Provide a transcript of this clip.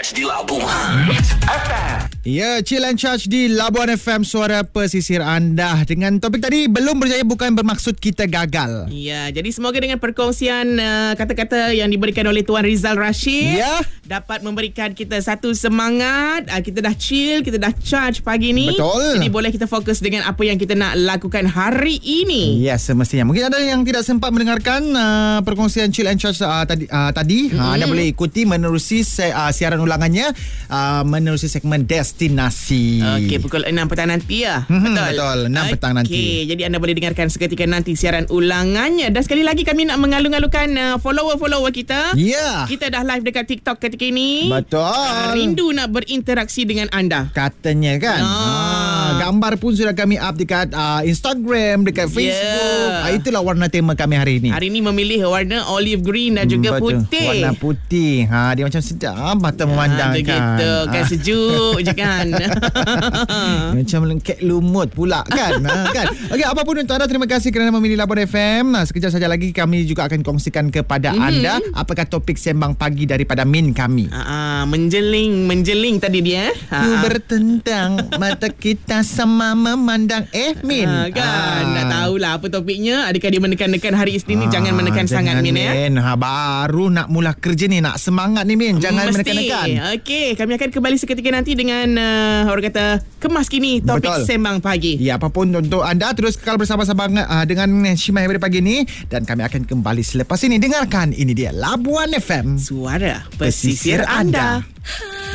Charge di Labuan FM. Ya, Chill and Charge di Labuan FM, suara pesisir anda. Dengan topik tadi, belum berjaya bukan bermaksud kita gagal. Ya, jadi semoga dengan perkongsian kata-kata yang diberikan oleh Tuan Rizal Rashid dapat memberikan kita satu semangat. Kita dah chill, kita dah charge pagi ni. Betul. Jadi boleh kita fokus dengan apa yang kita nak lakukan hari ini. Ya, semestinya. Mungkin ada yang tidak sempat mendengarkan perkongsian Chill and Charge tadi. Anda boleh ikuti menerusi siaran ulangannya, menerusi segmen Destinasi. Okey, pukul 6 petang nanti ya. Betul, 6 petang nanti. Okey, jadi anda boleh dengarkan seketika nanti siaran ulangannya. Dan sekali lagi kami nak mengalung-alungkan follower-follower kita. Ya. Kita dah live dekat TikTok ketika ini. Betul. Rindu nak berinteraksi dengan anda. Katanya kan. Gambar pun sudah kami up dekat Instagram, dekat Facebook. Itulah warna tema kami hari ini. Hari ini memilih warna olive green dan juga putih. Warna putih. Dia macam sedap mata memandangkan. Begitu kan, sejuk je kan. Macam lengket lumut pula kan. Kan. Okey, apapun untuk anda, terima kasih kerana memilih Labuan FM. Sekejap saja lagi kami juga akan kongsikan kepada anda apakah topik sembang pagi daripada Min kami. Menjeling tadi dia. Ku bertentang, mata kita sama memandang Min. Kan nak tahulah apa topiknya. Adakah dia menekan-nekan hari Isnin ni? Jangan menekan sangat Min ya. Baru nak mula kerja ni, nak semangat ni Min. Jangan menekan-nekan. Okey, kami akan kembali seketika nanti dengan orang kata kemas kini topik sembang pagi. Ya, apapun untuk anda, terus kekal bersama-sama dengan Syimah pada pagi ni, dan kami akan kembali selepas ini. Dengarkan, ini dia Labuan FM, suara pesisir anda.